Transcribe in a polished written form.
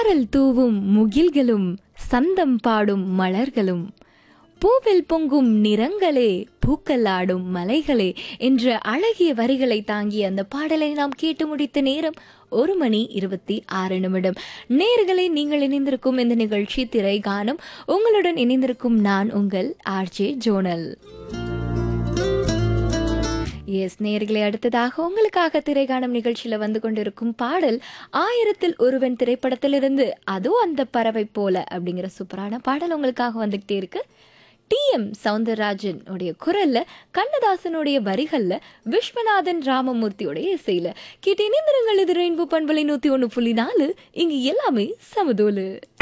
சாரல் தூவும் முகில்களும் சந்தம் பாடும் மலர்களும் பூவில் பொங்கும் நிறங்களே பூக்களாடும் மலைகளே என்ற அழகிய வரிகளை தாங்கிய அந்த பாடலை நாம் கேட்டு முடித்த நேரம் 1:26. நேயர்களே, நீங்கள் இணைந்திருக்கும் இந்த நிகழ்ச்சி திரைகானம். உங்களுடன் இணைந்திருக்கும் நான் உங்கள் ஆர்ஜே ஜோனல். எஸ் நேயர்களே, அடுத்ததாக உங்களுக்காக திரைகாணும் நிகழ்ச்சியில வந்து கொண்டிருக்கும் பாடல் 1000ல் ஒருவன் திரைப்படத்திலிருந்து அதோ அந்த பறவை போல அப்படிங்கிற சூப்பரான பாடல் உங்களுக்காக வந்துகிட்டே இருக்கு. TM சௌந்தரராஜன் உடைய குரல்ல, கண்ணதாசனுடைய வரிகள்ல, விஸ்வநாதன் ராமமூர்த்தியோடைய இசையில கேட்டு இணைந்திருங்கள். இது ரெயின்போ பண்பலை 101.4. இங்கு எல்லாமே சமதோலு.